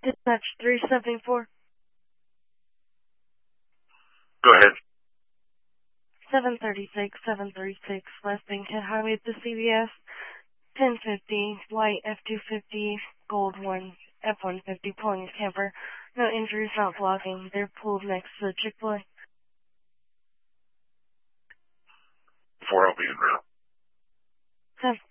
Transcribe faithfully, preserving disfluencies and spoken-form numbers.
Dispatch three seventy-four. Go ahead. seven thirty-six, seven thirty-six, West Bankhead Highway at the C V S. ten fifty, white F two fifty, gold one, F one fifty, pulling a camper. No injuries, not blocking. They're pulled next to the Chick-fil-A. four L B in route. ten